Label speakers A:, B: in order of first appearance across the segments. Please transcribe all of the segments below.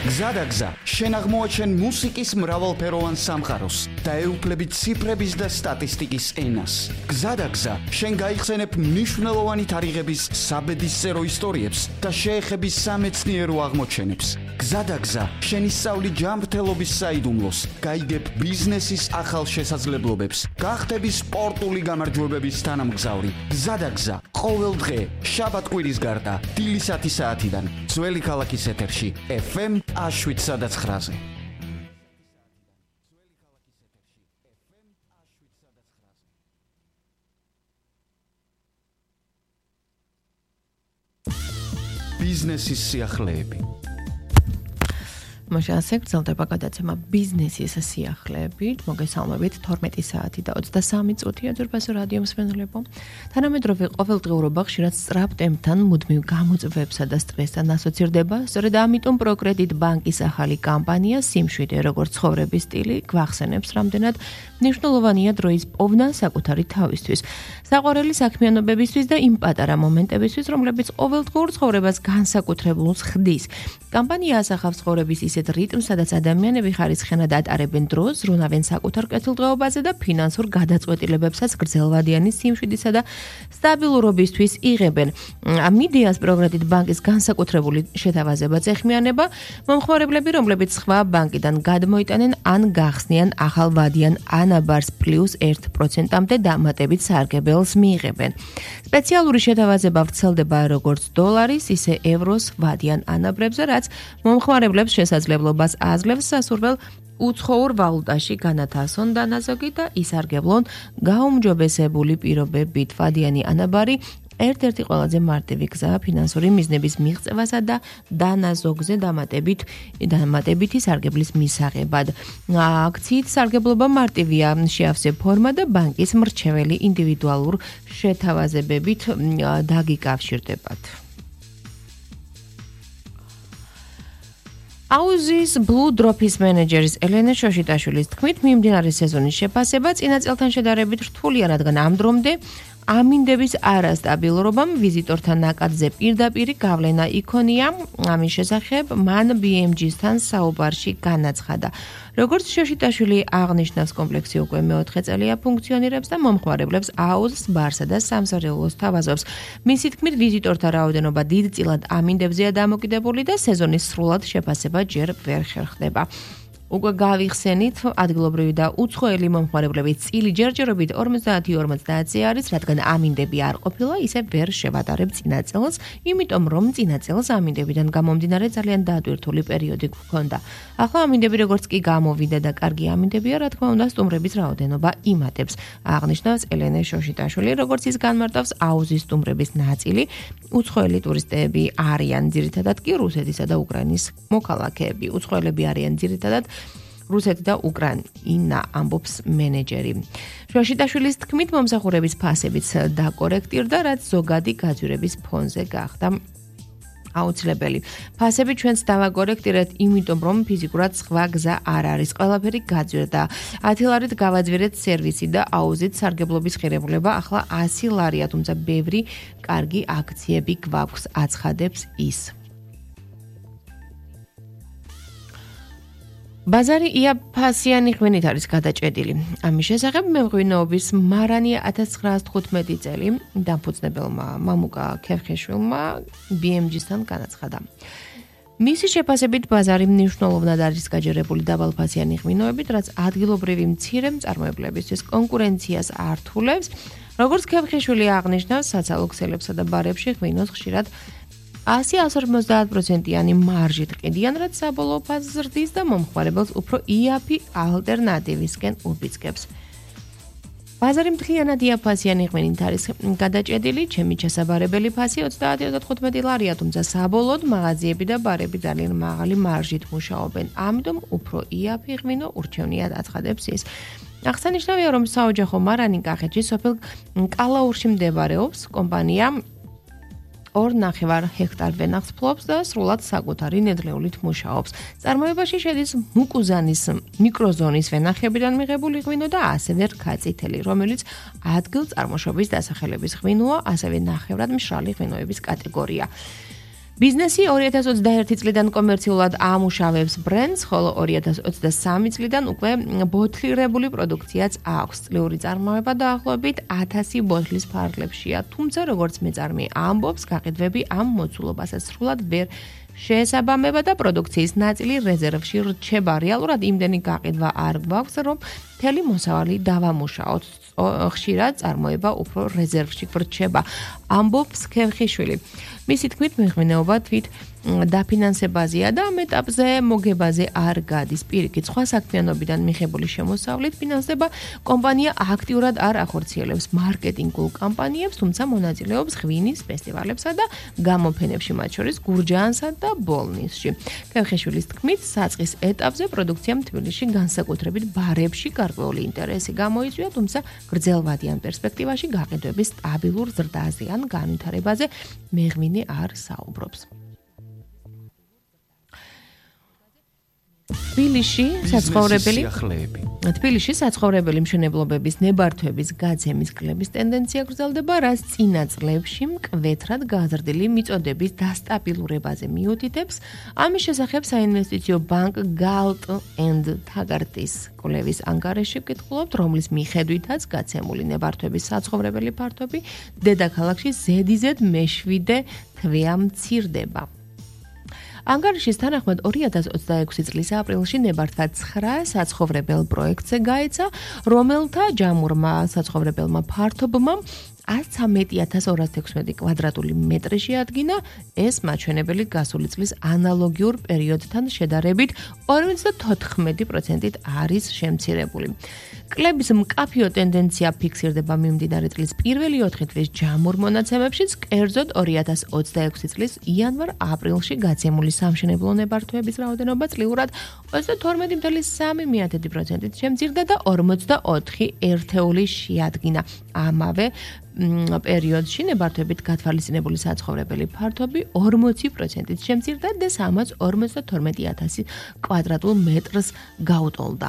A: გზადაგზა, შენ აღმოაჩენ მუსიკის მრავალფეროვან სამყაროს და ეუფლებით ციფრების და სტატისტიკის ენას. გზადაგზა, შენ გაიხსენებ მნიშვნელოვანი თარიღების საბედისწერო ისტორიებს და შეეხები სამეცნიერო აღმოჩენებს. გზადაგზა, შენ ისწავლი ჯანმრთელობის საიდუმლოს, გაიგებ ბიზნესის ახალ შესაძლებლობებს, გახდები სპორტული გამარჯვებების თანამგზავრი. გზადაგზა, ყოველ დღე, შაბათ-კვირის გარდა, დილის 10 საათიდან, ძველი ქალაქის ეთერში, FM 7-9-ზე. ბიზნესის სიახლეები.
B: მოსე გრძელდება გადაცემა ბიზნესის სიახლეებით. მოგესალმებით 12 საათი და 23 წუთია ძვირფასო რადიო მსმენელებო. თანამედროვე ყოველდღიურობა ხშირად სწრაფ ტემპთან მუდმივ გამოწვევებსა და სტრესთან ასოცირდება. სწორედ ამიტომ პროკრედიტ ბანკის ახალი კამპანია სიმშვიდე როგორც ცხოვრების სტილი გვახსენებს რამდენად მნიშვნელოვანია დროის პოვნა საკუთარი თავისთვის, საყვარელი საქმიანობებისთვის და იმ პატარა მომენტებისთვის, რომლებიც ყოველდღიურ ცხოვრებას განსაკუთრებულს ხდის. კამპანია ასახავს ცხოვრების ისეთ რიტმს, სადაც ადამიანები ხარისხენად ატარებენ დროს, ზრუნავენ საკუთარ კეთილდღეობაზე და ფინანსურ გადაწყვეტილებებსაც გრძელვადიანი სიმშვიდისა და სტაბილურობისთვის იღებენ. ამ იდეას პროკრედიტ ბანკის განსაკუთრებული შეთავაზება წეხმიანება მომხმარებლები, რომლებიც სხვა ბანკიდან გადმოიტანენ ან გახსნიან ახალვადიან ანაბარს +1%-მდე დამატებით სარგებელს მიიღებენ. სპეციალური შეთავაზება ვრცელდება როგორც დოლარის, ისე ევროს ვადიან ანაბრებზე, რაც მომხმარებლებს შესაძლებლობას აძლევს სასურველ უცხოურ ვალუტაში განათასონ დანაზოგი და ისარგებლონ გაუმჯობესებული პირობებით. ვადიანი ანაბარი ერთ-ერთი ყველაზე მარტივი გზაა ფინანსური მიზნების მიღწევასა და დანაზოგზე დამატებითი სარგებლის მისაღებად. აქციით სარგებლობა მარტივია, შეავსე ფორმა და ბანკის მრჩეველი ინდივიდუალურ შეთავაზებებით დაგიკავშირდებათ. აუზის Blue Drop-ის მენეჯერის ელენე შოშიტაშვილის თქმით, მიმდინარე სეზონის შეფასება წინა წელთან შედარებით რთულია, რადგან ამ დრომდე ამინდების არასტაბილურობამ ვიზიტორთა ნაკადზე პირდაპირი გავლენა იქონია. ამის შესახებ მან BMG-სთან საუბარში განაცხადა. როგორც შოშიტაშვილი აღნიშნავს, კომპლექსი უკვე მეოთხე წელია ფუნქციონირებს და მომხმარებლებს აუზს, ბარსა და სამსარეულოს თავაზობს. მისი თქმით, ვიზიტორთა რაოდენობა დიდწილად ამინდებზეა დამოკიდებული და სეზონის სრულად შეფასება ჯერ ვერ ხერხდება. უკვე გავიხსენით, ადგილობრივი და უცხოელი მომხმარებლები წილი ჯერჯერობით 50-50-ზე არის, რადგან ამინდები არ ყოფილა, ისე ვერ შევატარებ წინა წელს, იმიტომ რომ წინა წელს ამინდებიდან გამომდინარე ძალიან დაადვირთული პერიოდი გვქონდა. ახლა ამინდები როგორც კი გამოვიდა და კარგი ამინდებია, რა თქმა უნდა, სტუმრების რაოდენობა იმატებს. აღნიშნავს ელენე შოშიტაშვილი, როგორც ის განმარტავს, აუზის სტუმრების ნაწილი უცხოელი ტურისტები არიან, ძირითადად კი რუსეთისა და უკრაინის მოქალაქეები. უცხოელები არიან ძირითადად რუსეთი და უკრაინა, ამბობს მენეჯერი. შოშიტაშვილის თქმით, მომსახურების ფასებიც დაკორექტირდა, რაც ზოგადი გაძვირების ფონზე გახდა აუცილებელი. ფასები ჩვენც დავაკორექტირეთ, იმიტომ რომ ფიზიკურად სხვა გზა არ არის. ყველაფერი გაძვირდა. 10 ლარით გავაძვირეთ სერვისი და აუზით სარგებლობის ღირებულება ახლა 100 ლარია, თუმცა ბევრი კარგი აქციები გვაქვს, აცხადებს ის. ბაზარი იაფასიანი ღვინით არის გადაჭედილი. ამის შესახებ მეღვინეობის მარანია 1915 წელი დამფუძნებელმა მამუკა ქევხეშვილმა BMG-სთან განაცხადა. მისი შეფასებით ბაზარი მნიშვნელოვნად არის გაჯერებული დაბალფასიანი ღვინოებით, რაც ადგილობრივი მცირე მწარმოებლებისთვის კონკურენციას ართულებს. როგორც ქევხეშვილი აღნიშნავს, საცალო ქსელებსა და ბარებში ღვინოს ხშირად 100-150%-იანი მარჟით ყიდიან, რაც საბოლოო ფასს ზრდის და მომხმარებელს უფრო იაფი ალტერნატივისკენ უბიძგებს. ბაზარი მთლიანად იაფასიანი ღვინით არის გადაჭედილი, ჩემი ჩასაბარებელი ფასი 30-35 ლარია, თუმცა საბოლოოდ მაღაზიები და ბარები ძალიან მაღალი მარჟით მუშაობენ. ამიტომ უფრო იაფი ღვინო ურჩევნიათ, აცხადებს ის. აღსანიშნავია, რომ საოჯახო მარანი კახეთში სოფელ კალაურში მდებარეობს. კომპანია 2.5 ჰექტარ ვენახს ფლობს და სრულად საკუთარი ნედლეულით მუშაობს. წარმოებაში შედის მუკუზანის მიკროზონის ვენახებიდან მიღებული ღვინო და ასევე რქაწითელი, რომელიც ადგილ წარმოშობის დასახელების ღვინოა, ასევე ნახევრად მშრალი ღვინოების კატეგორია. ბიზნესი 2021 წლიდან კომერციულად ამუშავებს ბრენდს, ხოლო 2023 წლიდან უკვე ბოთლირებული პროდუქციაც აქვს. წლიური წარმოება დაახლოებით 1000 ბოთლის ფარგლებშია, თუმცა როგორც მეწარმე ამბობს, გაყიდვები ამ მოცულობასაც სრულად ვერ შეესაბამება და პროდუქციის ნაწილი რეზერვში რჩება. რეალურად იმდენი გაყიდვა არ გვაქვს, რომ მთელი მოსავალი დავამუშაოთ. ხშირად წარმოება უფრო რეზერვში რჩება. ამბობს ქევხიშვილი. მისი თქმით, მეღვინეობა თვით დაფინანსებაზეა და ამ ეტაპზე მოგებაზე არ გადის. პირიქით, სხვა საქმიანობიდან მიღებული შემოსავლით ფინანსდება კომპანია აქტიურად არ ახორციელებს მარკეტინგულ კამპანიებს, თუმცა მონაწილეობს ღვინის ფესტივალებსა და გამოფენებში, მათ შორის გურჯაანსა და ბოლნისში. ქევხიშვილის თქმით, საწყის ეტაპზე პროდუქციამ თბილისში განსაკუთრებით ბარებში გარკვეული ინტერესი გამოიწვია, თუმცა გრძელვადიან პერსპექტივაში გაყიდვების სტაბილურ ზრდაზე ან განვითარებაზე მეღვინე არ საუბრობს. თბილისში საცხოვრებელი მშენებლობების ნებართვების გაცემის კლების ტენდენცია გრძელდება, რაც წინა წლებში მკვეთრად გაზრდილი მიწოდების დასტაბილურებაზე მიუთითებს. ამის შესახებ საინვესტიციო ბანკ Galt and Tagartis კვლევის ანგარიში ვკითხულობთ, რომლის მიხედვითაც გაცემული ნებართვების საცხოვრებელი ფართობი დედაქალაქში ზედიზედ მე-7 თვეა მცირდება. ანგარიშის თანახმად 2026 წლის აპრილში ნებართვა 9 საცხოვრებელ პროექტზე გაეცა, რომელთა ჯამურმა საცხოვრებელმა ფართობმა 113,216 კვადრატული მეტრი შეადგინა. ეს მაჩვენებელი გასული წლის ანალოგიურ პერიოდთან შედარებით 54%-ით არის შემცირებული. კლების მკაფიო ტენდენცია ფიქსირდება მიმდინარე წლის პირველი 4 თვის ჯამურ მონაცემებშიც, კერძოდ 2026 წლის იანვარ-აპრილში გაცემული სამშენებლო ნებართვების რაოდენობა წლიურად 22.3%-ით შემცირდა და 44 ერთეული შეადგინა. ამავე პერიოდში ნებართვებით გათვალისწინებული საცხოვრებელი ფართობი 40%-ით შემცირდა და 352,000 კვადრატულ მეტრს გაუტოლდა.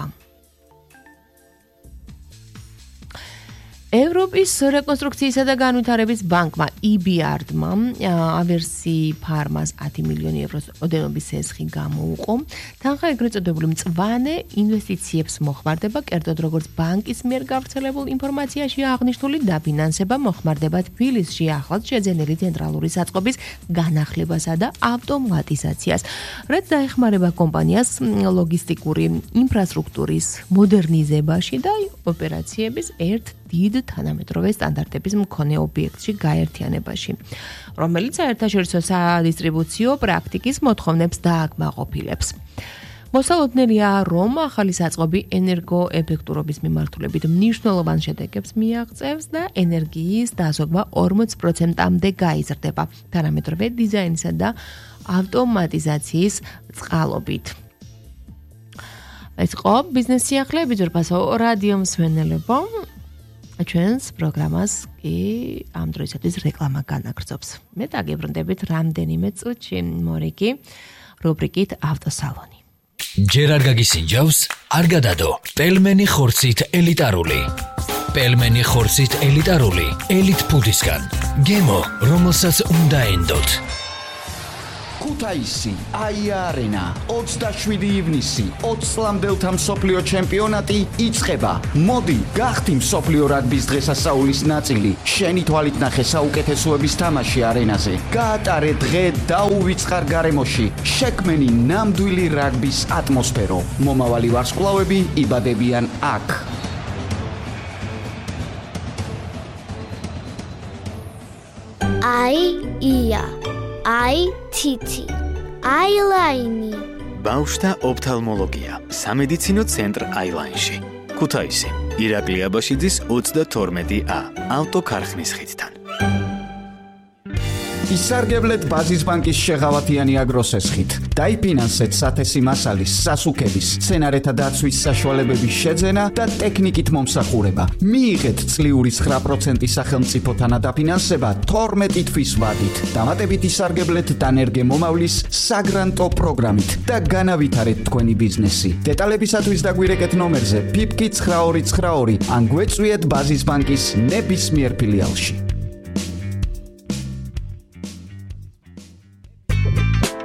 B: ევროპის რეკონსტრუქციისა და განვითარების ბანკმა EBRD-მა ავერსი ფარმას 10 მილიონი ევროს ოდენობის სესხი გამოუყო. თანხა ეგრეთ წოდებული მწვანე ინვესტიციებს მოხმარდება, კერძოდ როგორც ბანკის მიერ გავრცელებულ ინფორმაციაში აღნიშნული დაფინანსება მოხმარდება თბილისში ახლად შეძენილი ცენტრალური საწყობის განახლებასა და ავტომატიზაციას, რაც დაეხმარება კომპანიას ლოგისტიკური ინფრასტრუქტურის მოდერნიზებაში და ოპერაციების ერთ დიდ თანამედროვე სტანდარტების მქონე ობიექტში გაერთიანებაში, რომელიც საერთაშორისო სადისტრიბუციო პრაქტიკის მოთხოვნებს დააკმაყოფილებს. მოსალოდნელია, რომ ახალი საწყობი ენერგოეფექტურობის მიმართულებით მნიშვნელოვან შედეგებს მიაღწევს და ენერგიის დაზოგვა 40%-მდე გაიზრდება თანამედროვე დიზაინსა და ავტომატიზაციის წყალობით. ეს იყო ბიზნეს სიახლეები, ძვირფასო რადიო მსმენელებო. ჩვენს პროგრამას კი ამ დროისათვის რეკლამა განაგრძობს. მე დაგებრუნდებით რამდენიმე წუთში მორიგი რუბრიკით ავტოსალონი.
C: ჯერ არ გაგისინჯავს, არ გადადო. პელმენი ხორცით ელიტარული. პელმენი ხორცით ელიტარული, ელიტ ფუდისგან. გემო, რომელსაც უნდა ენდოთ.
A: ქუთაისი, აია-არენა, 27 ივნისი, 20 წლამდელთა მსოფლიო ჩემპიონატი იწყება. მოდი, გახდი მსოფლიო რაგბის დღესასწაულის ნაწილი. შენი თვალით ნახე საუკეთესოების თამაში არენაზე. გაატარე დღე დაუვიწყარ გარემოში. შექმენი ნამდვილი რაგბის ატმოსფერო. მომავალი ვარსკვლავები იბადებიან აქ.
D: აია აი თითი, აილაინი.
E: ბავშვთა ოფთალმოლოგია, სამედიცინო ცენტრ აილაინში. ქუთაისი, ირაკლი აბაშიძის 32A, ავტოქარხნის ხიდთან.
A: ისარგებლეთ ბაზის ბანკის შეღავათიანი აგროსესხით. დაიფინანსეთ სათესი მასალის, სასუქების, სცენარეთა დაცვის საშუალებების შეძენა და ტექნიკით მომსახურება. მიიღეთ წლიური 9% სახელმწიფოთანა დაფინანსება 12 თვის ვადით. დამატებით ისარგებლეთ დანერგე მომავლის საგრანტო პროგრამით და განავითარეთ თქვენი ბიზნესი. დეტალებისათვის დაგვირეკეთ ნომერზე PIPKI 9292 ან გვეწვიეთ ბაზის ბანკის ნებისმიერ ფილიალში.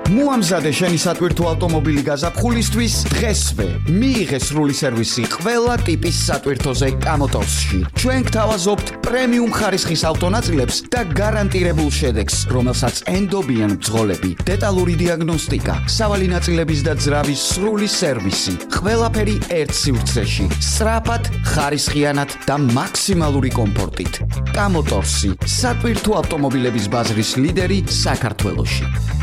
A: მოამზადე შენი სატვირთო ავტომობილი გაზაფხულისთვის დღესვე. მიიღე სრული სერვისი ყველა ტიპის სატვირთოზე კამოტოსში. ჩვენ გთავაზობთ პრემიუმ ხარისხის ავტონაწილებს და გარანტირებულ შედეგს, რომელსაც ენდობიან ბრძოლები, დეტალური დიაგნოსტიკა, სავალი ნაწილების და ძრავის სრული სერვისი. ყველაფერი ერთ სივრცეში, სწრაფად, ხარისხიანად და მაქსიმალური კომფორტით. კამოტორსი, სატვირთო ავტომობილების ბაზრის ლიდერი საქართველოში.